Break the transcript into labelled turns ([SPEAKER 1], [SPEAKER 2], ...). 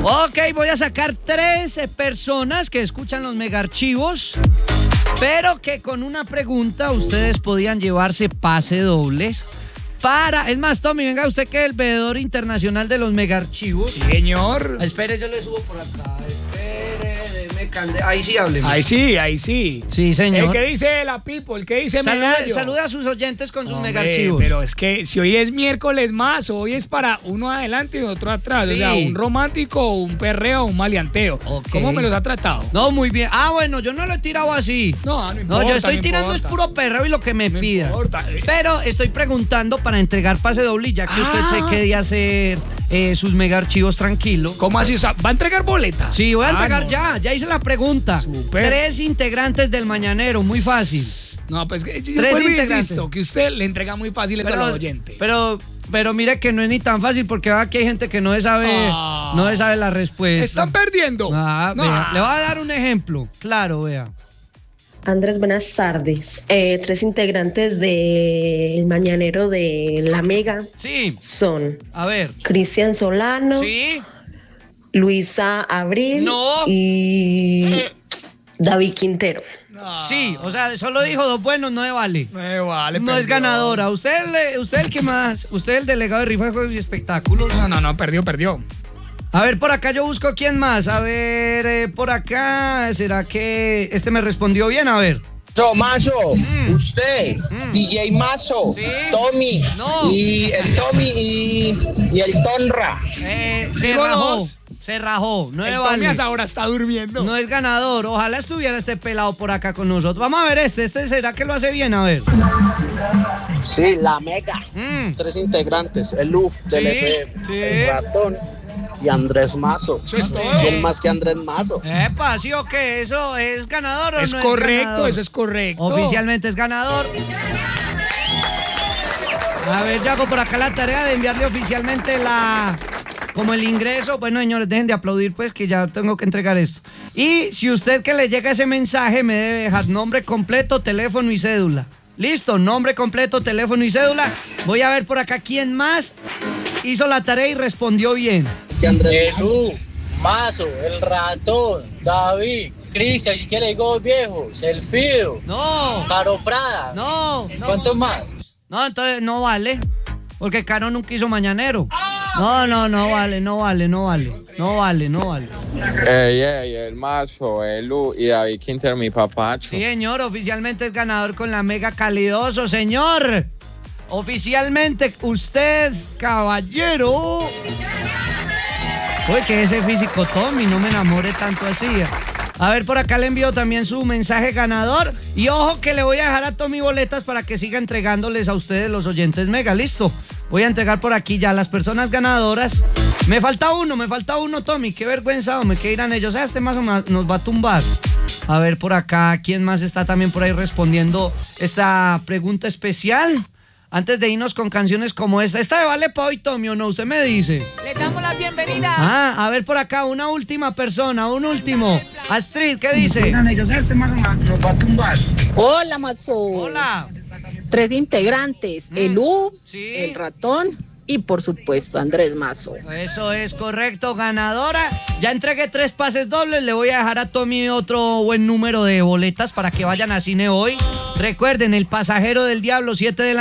[SPEAKER 1] Ok, voy a sacar 3 personas que escuchan los megaarchivos, pero que con una pregunta ustedes podían llevarse pase dobles para... Es más, Tommy, venga usted que es el veedor internacional de los megaarchivos.
[SPEAKER 2] Sí, señor.
[SPEAKER 1] Espere, yo le subo por acá. Espere, ahí sí hábleme.
[SPEAKER 2] Ahí sí.
[SPEAKER 1] Sí, señor.
[SPEAKER 2] ¿Qué dice la people? ¿Qué dice Medallo?
[SPEAKER 1] Saluda a sus oyentes con sus
[SPEAKER 2] Hombre,
[SPEAKER 1] megaarchivos.
[SPEAKER 2] pero es que si hoy es miércoles más, hoy es para uno adelante y otro atrás.
[SPEAKER 1] Sí.
[SPEAKER 2] O sea, un romántico, un perreo, un maleanteo.
[SPEAKER 1] Ok.
[SPEAKER 2] ¿Cómo me los ha tratado?
[SPEAKER 1] No, muy bien. Bueno, yo no lo he tirado así.
[SPEAKER 2] No importa.
[SPEAKER 1] No, yo estoy
[SPEAKER 2] no
[SPEAKER 1] tirando
[SPEAKER 2] importa.
[SPEAKER 1] es puro perreo y lo que me
[SPEAKER 2] No
[SPEAKER 1] pida.
[SPEAKER 2] importa.
[SPEAKER 1] Pero estoy preguntando para entregar pase doble, ya que usted se quede a hacer sus megaarchivos tranquilo.
[SPEAKER 2] ¿Cómo así? O sea, ¿va a entregar boleta?
[SPEAKER 1] Sí, voy a entregar
[SPEAKER 2] no.
[SPEAKER 1] ya hice la pregunta.
[SPEAKER 2] Súper.
[SPEAKER 1] 3 integrantes del Mañanero, muy fácil.
[SPEAKER 2] No, pues yo
[SPEAKER 1] 3
[SPEAKER 2] vuelvo y
[SPEAKER 1] integrantes.
[SPEAKER 2] insisto, que usted le entrega muy fácil eso a los oyentes.
[SPEAKER 1] Pero mire que no es ni tan fácil porque aquí hay gente que no sabe la respuesta.
[SPEAKER 2] Están perdiendo.
[SPEAKER 1] Vea, le voy a dar un ejemplo. Claro, vea.
[SPEAKER 3] Andrés, buenas tardes. 3 integrantes del Mañanero de La Mega
[SPEAKER 1] Sí.
[SPEAKER 3] son
[SPEAKER 1] A ver.
[SPEAKER 3] Cristian Solano,
[SPEAKER 1] Sí.
[SPEAKER 3] Luisa Abril
[SPEAKER 1] No.
[SPEAKER 3] y David Quintero.
[SPEAKER 2] No.
[SPEAKER 1] Sí, o sea, solo dijo 2 buenos, no me vale.
[SPEAKER 2] No me vale,
[SPEAKER 1] No es
[SPEAKER 2] perdió.
[SPEAKER 1] ganadora. Usted el que más. Usted el delegado de rifa de juegos y espectáculos.
[SPEAKER 2] No, perdió.
[SPEAKER 1] A ver, por acá yo busco quién más. A ver, por acá. ¿Será que este me respondió bien? A ver.
[SPEAKER 4] Mazo, usted, DJ Mazo,
[SPEAKER 1] Sí.
[SPEAKER 4] Tommy,
[SPEAKER 1] No.
[SPEAKER 4] y el Tommy y el Tonra.
[SPEAKER 1] Se rajó. No me
[SPEAKER 2] El
[SPEAKER 1] vale.
[SPEAKER 2] Tommy ahora está durmiendo.
[SPEAKER 1] No es ganador. Ojalá estuviera este pelado por acá con nosotros. Vamos a ver este será que lo hace bien. A ver.
[SPEAKER 4] Sí, La Mega. 3 integrantes, el UF del
[SPEAKER 1] Sí,
[SPEAKER 4] FM,
[SPEAKER 1] sí.
[SPEAKER 4] el Ratón y Andrés Mazo.
[SPEAKER 2] Eso es todo.
[SPEAKER 4] ¿Quién más que Andrés Mazo?
[SPEAKER 1] Epa, ¿sí o qué? ¿Eso es ganador o
[SPEAKER 2] Es
[SPEAKER 1] no
[SPEAKER 2] correcto,
[SPEAKER 1] es ganador?
[SPEAKER 2] eso es correcto.
[SPEAKER 1] Oficialmente es ganador. A ver, yo hago por acá la tarea de enviarle oficialmente como el ingreso. Bueno, señores, dejen de aplaudir, pues, que ya tengo que entregar esto. Y si usted que le llega ese mensaje me debe dejar nombre completo, teléfono y cédula. Listo, nombre completo, teléfono y cédula. Voy a ver por acá quién más hizo la tarea y respondió bien.
[SPEAKER 5] El Mazo, el Ratón, David, Cristian, si quiere digo viejos, el Fido,
[SPEAKER 1] No,
[SPEAKER 5] Caro Prada.
[SPEAKER 1] no.
[SPEAKER 5] ¿Cuántos más?
[SPEAKER 1] No, entonces no vale. Porque Caro nunca hizo mañanero. No vale.
[SPEAKER 6] Ey, el Mazo, el U y David Quintero, mi papacho.
[SPEAKER 1] Sí, señor, oficialmente es ganador con la Mega Calidoso, señor. Oficialmente, usted es caballero. Uy, que ese físico Tommy, no me enamore tanto así. A ver, por acá le envío también su mensaje ganador. Y ojo que le voy a dejar a Tommy boletas para que siga entregándoles a ustedes los oyentes Mega. Listo. Voy a entregar por aquí ya a las personas ganadoras. Me falta uno, Tommy. Qué vergüenza, hombre. ¿Qué dirán ellos? Este más o menos nos va a tumbar. A ver, por acá, ¿quién más está también por ahí respondiendo esta pregunta especial? Antes de irnos con canciones como esta. ¿Esta de vale para hoy, Tommy, o no? Usted me dice.
[SPEAKER 7] Le damos la bienvenida.
[SPEAKER 1] A ver por acá, una última persona, un último. Astrid, ¿qué dice?
[SPEAKER 4] Este más nos va a tumbar.
[SPEAKER 8] Hola, Mazo.
[SPEAKER 1] Hola.
[SPEAKER 8] 3 integrantes, el U,
[SPEAKER 1] Sí.
[SPEAKER 8] el Ratón y por supuesto Andrés Mazo.
[SPEAKER 1] Eso es correcto, ganadora. Ya entregué 3 pases dobles. Le voy a dejar a Tommy otro buen número de boletas para que vayan a cine hoy. Recuerden, El Pasajero del Diablo, 7 de la